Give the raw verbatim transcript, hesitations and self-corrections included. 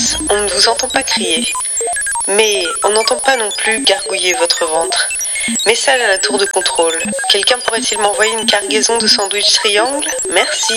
place, on ne vous entend pas crier. Mais on n'entend pas non plus gargouiller votre ventre. Message à la tour de contrôle. Quelqu'un pourrait-il m'envoyer une cargaison de sandwich triangle? Merci.